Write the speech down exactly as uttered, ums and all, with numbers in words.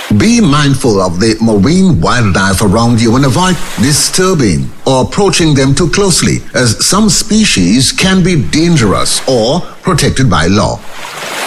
Be mindful of the marine wildlife around you and avoid disturbing or approaching them too closely, as some species can be dangerous or protected by law.